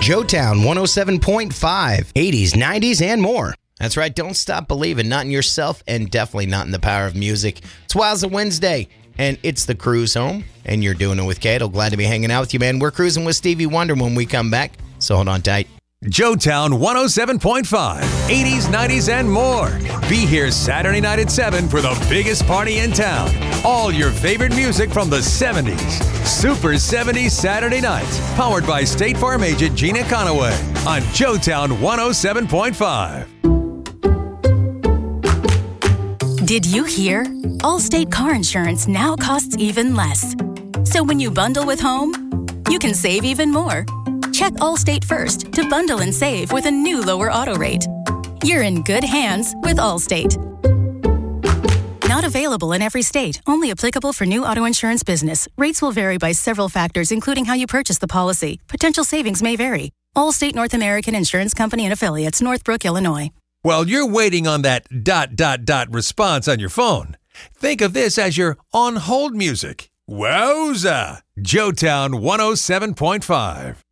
Joetown 107.5, 80s, 90s, and more. That's right, don't stop believing, not in yourself and definitely not in the power of music. It's Wowza Wednesday, and it's the cruise home, and you're doing it with Cato. Glad to be hanging out with you, man. We're cruising with Stevie Wonder when we come back, so hold on tight. Joetown 107.5, 80s, 90s, and more. Be here Saturday night at 7 for the biggest party in town. All your favorite music from the 70s. Super 70s Saturday nights. Powered by State Farm agent Gina Conaway on Joetown 107.5. Did you hear? Allstate car insurance now costs even less. So when you bundle with home, you can save even more. Check Allstate first to bundle and save with a new lower auto rate. You're in good hands with Allstate. Not available in every state. Only applicable for new auto insurance business. Rates will vary by several factors, including how you purchase the policy. Potential savings may vary. Allstate North American Insurance Company and Affiliates, Northbrook, Illinois. While you're waiting on that ... response on your phone, think of this as your on-hold music. Wowza! Joetown 107.5.